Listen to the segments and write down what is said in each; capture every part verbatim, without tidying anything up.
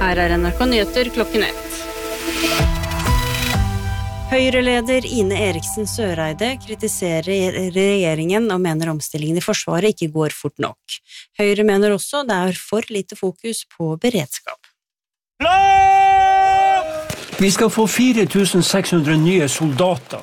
Her er N R K Nyheter klokken ett. Høyre-leder Ine Eriksen Søreide kritiserer regjeringen og mener omstillingen i Forsvaret ikke går fort nok. Høyre mener også det er for lite fokus på beredskap. Vi skal få fire tusen seks hundre nye soldater.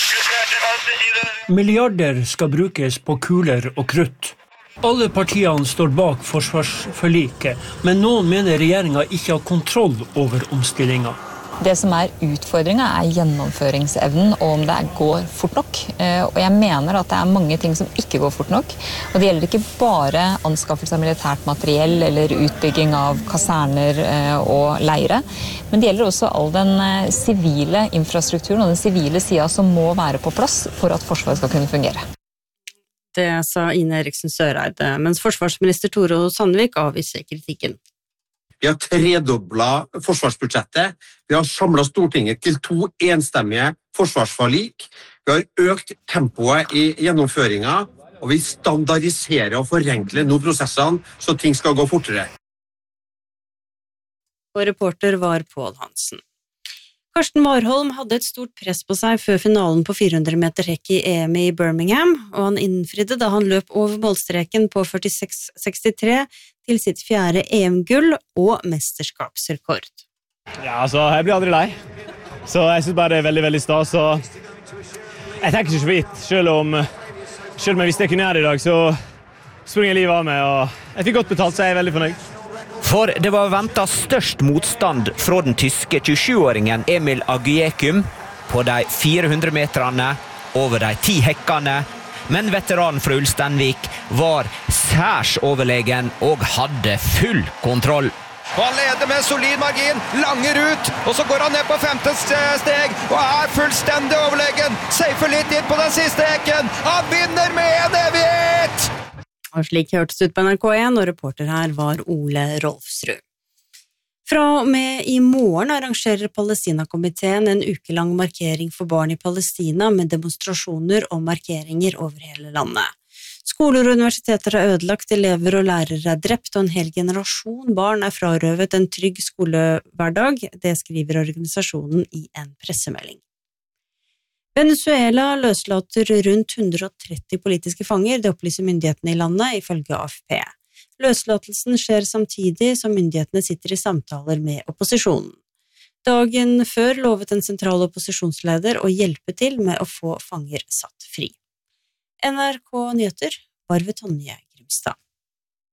Milliarder skal brukes på kuler og krutt. Alle partiene står bak forsvarsforliket, men noen mener regjeringen ikke har kontroll over omstillingen. Det som er utfordringen er gjennomføringsevnen og om det går fort nok. Og jeg mener at det er mange ting som ikke går fort nok. Og det gjelder ikke bare anskaffelse av militært materiell eller utbygging av kaserner og leire, men det gjelder også all den sivile infrastrukturen og den sivile siden som må være på plass for at Forsvaret skal kunne fungere. Det sa Ine Eriksen Søreide, mens forsvarsminister Tore Sandvik avviser kritikken. Vi har tredoblet forsvarsbudsjettet, vi har samlet Stortinget til to enstemmige forsvarsforlik, vi har økt tempoet i gjennomføringen, og vi standardiserer og forenkler nå prosessene så ting skal gå fortere. Og reporter var Pål Hansen. Karsten Warholm hadde et stort press på seg før finalen på fire hundre meter hekk i E M i Birmingham, og han innfridde da han løp over målstreken på førtiseks sekstitre til sitt fjerde E M-gull og mesterskapsrekord. Ja, altså, jeg blir aldri lei. Så jeg synes bare det er veldig, veldig stas, så jeg tenker ikke så vidt. Selv om, selv om jeg visste jeg kunne gjøre det i dag, så sprang jeg livet av meg, og jeg fikk godt betalt, så jeg er veldig fornøyd. For det var ventet størst motstand fra den tyske tjuesjuåringen Emil Agyekum på de fire hundre meterne over de ti hekkene, men veteranen fra Ulsteinvik var særs overlegen og hadde full kontroll. Han leder med solid margin, langer ut, og så går han ned på femte steg, og er fullstendig overlegen. Safer litt inn på den siste hekken. Han vinner med en evighet! Og slik hørtes ut på N R K en, og reporter her var Ole Rolfsrud. Fra og med i morgen arrangerer Palestina-komiteen en ukelang markering for barn i Palestina med demonstrasjoner og markeringer over hele landet. Skoler og universiteter er ødelagt, elever og lærere er drept, og en hel generasjon barn er frarøvet en trygg skolehverdag, det skriver organisasjonen i en pressemelding. Venezuela løslater rundt hundre og tretti politiske fanger, det opplyser myndighetene i landet, ifølge A F P. Løslatelsen skjer samtidig som myndighetene sitter i samtaler med opposisjonen. Dagen før lovet en sentral opposisjonsleder å hjelpe til med å få fanger satt fri. N R K Nyheter, Barve Tonje Grimstad.